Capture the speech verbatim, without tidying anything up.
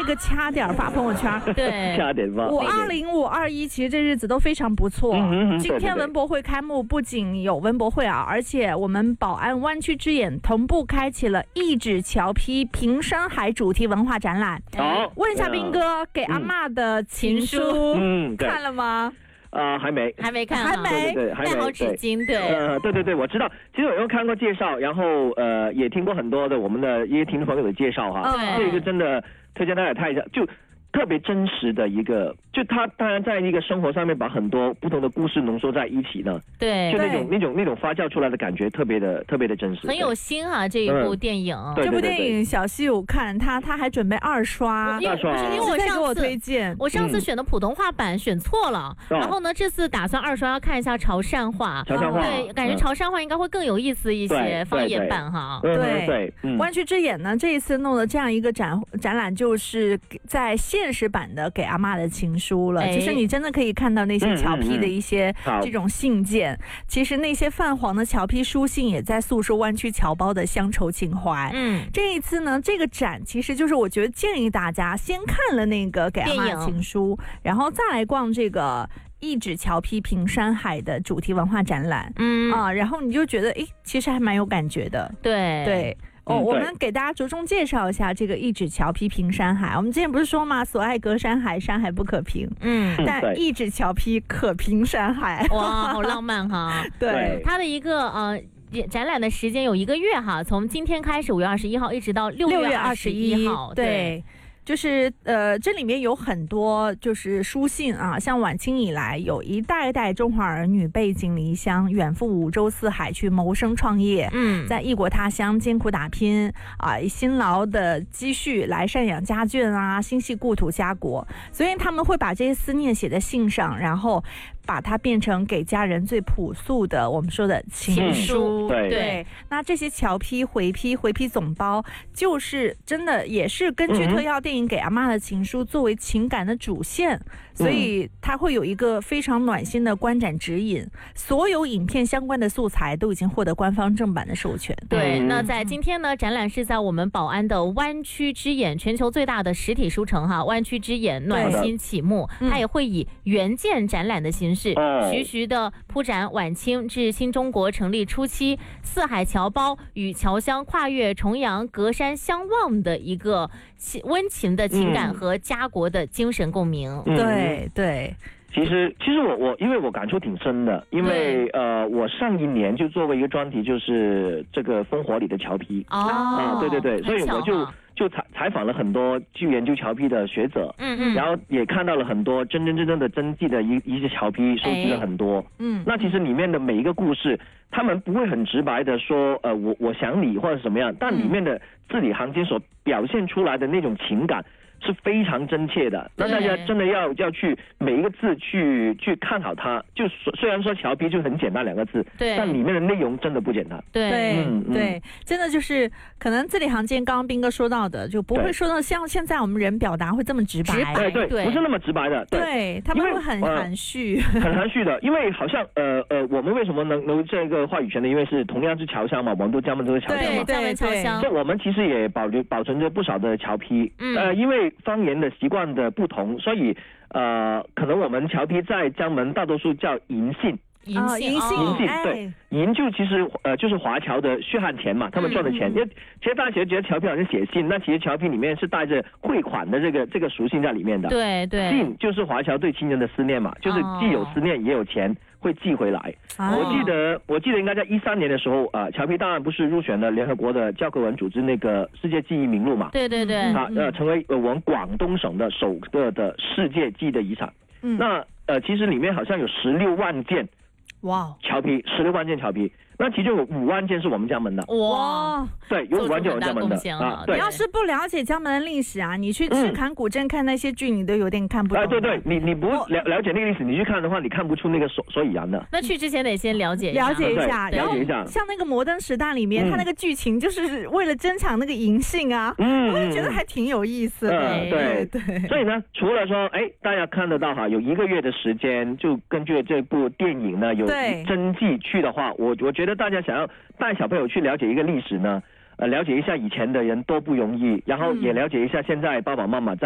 个掐点发朋友圈。 对， 掐点发。 五二零五二一，其实这日子都非常不错。 嗯嗯、 今天文博会开幕，不仅有文博会啊，而且我们宝安湾区之眼同步开启了一指桥批平山海主题文化展览。 好， 问一下斌哥，给阿嬷的情书， 嗯， 看了吗？ 啊、呃，还没， 还没看、啊， 还没， 对对对，还没。 带好纸巾，对， 呃，对对对，我知道。其实我有看过介绍，然后呃，也听过很多的我们的一些听众朋友的介绍哈。 对， 这个真的推荐大家看一下，就特别真实的一个，就他当然在一个生活上面把很多不同的故事浓缩在一起呢。 对， 就那种那种那种发酵出来的感觉，特别的特别的真实， 很有心啊！这一部电影， 嗯、 这部电影小西有看，他他还准备二刷， 二刷， 因为我上次我推荐， 我上次选的普通话版选错了，嗯、然后呢，这次打算二刷要看一下潮汕话， 潮汕话， 对，感觉潮汕话应该会更有意思一些，方言版哈。 对对对， 嗯、湾区之眼呢，这一次弄了这样一个展展览，就是在现实版的给阿嬷的情书了。其实你真的可以看到那些侨批的一些这种信件，嗯嗯嗯其实那些泛黄的侨批书信也在诉说湾区侨胞的乡愁情怀。嗯，这一次呢，这个展其实就是我觉得建议大家先看了那个给阿嬷的情书，然后再来逛这个一指侨批平山海的主题文化展览。嗯啊，然后你就觉得哎，其实还蛮有感觉的。 对对。哦，我们给大家着重介绍一下这个一指侨批平山海。我们之前不是说嘛，所爱隔山海，山海不可平。嗯，但一指侨批可平山海。 哇，好浪漫哈！ 对， 它的一个呃展览的时间有一个月哈，从今天开始五月二十一号一直到六月二十一号。 对。对就是呃，这里面有很多就是书信啊，像晚清以来，有一代代中华儿女背井离乡，远赴五洲四海去谋生创业，嗯，在异国他乡艰苦打拼啊，以辛劳的积蓄来赡养家眷啊，心系故土家国，所以他们会把这些思念写在信上，然后把它变成给家人最朴素的我们说的情书。 对对，那这些侨批回批回批总包，就是真的也是根据特邀电影给阿嬷的情书作为情感的主线，所以它会有一个非常暖心的观展指引。所有影片相关的素材都已经获得官方正版的授权。 对，那在今天呢，展览是在我们宝安的湾区之眼，全球最大的实体书城哈，湾区之眼暖心启幕，它也会以原件展览的形式，徐徐的铺展晚清至新中国成立初期四海侨胞与侨乡跨越重洋隔山相望的一个温情的情感和家国的精神共鸣。 嗯、对对。 其实，其实我我因为我感触挺深的，因为呃，我上一年就做过一个专题，就是这个烽火里的侨批。 哦， 啊，对对对，所以我就就采采访了很多去研究侨批的学者，嗯嗯，然后也看到了很多真真正正的真迹的一一些侨批，收集了很多。嗯，那其实里面的每一个故事，他们不会很直白的说，呃，我我想你或者什么样，但里面的字里行间所表现出来的那种情感是非常真切的，那大家真的要要去每一个字去去看好它。就虽然说侨批就很简单两个字，对，但里面的内容真的不简单。 对对、嗯嗯、对，真的就是可能字里行间，刚刚斌哥说到的，就不会说到像现在我们人表达会这么直白，直白对 对, 对，不是那么直白的。对， 对他们会很含蓄， 呃、很含蓄的。因为好像呃呃，我们为什么能能这个话语权呢？因为是同样是侨乡嘛，我们都江门都是侨乡嘛， 对，江门侨乡。 所以我们其实也保留保存着不少的侨批，嗯、呃，因为方言的习惯的不同，所以呃，可能我们侨批在江门大多数叫银信。 银信， 银信， 银信，对，银就其实呃就是华侨的血汗钱嘛，他们赚的钱。因为其实大家觉得侨批好像写信，那其实侨批里面是带着汇款的这个这个属性在里面的。 对对， 信就是华侨对亲人的思念嘛，就是既有思念也有钱会寄回来。哦、我记得我记得应该在一三年的时候啊、呃，侨批当然不是入选了联合国的教科文组织那个世界记忆名录嘛。 对对对， 啊呃成为我们广东省的首个的世界记忆的遗产。嗯，那呃其实里面好像有十六万件。 哇， 侨批十六万件侨批，那其中有五万件是我们江门的。 哇， 对，有五万件我们江门的啊。 你要是不了解江门的历史啊，你去赤坎古镇看那些剧，你都有点看不懂。 哎、嗯，对对，你你不了了解那个历史，你去看的话，你看不出那个所所以然的。 那去之前得先了解一下了解一下， 然后像那个摩登时代里面，嗯、它那个剧情就是为了争抢那个银杏啊，嗯，我就觉得还挺有意思的。 嗯，对对。所以呢，除了说，哎，大家看得到哈，有一个月的时间，就根据这部电影呢，有真迹去的话，我我觉得大家想要带小朋友去了解一个历史呢，呃，了解一下以前的人多不容易，然后也了解一下现在爸爸妈妈在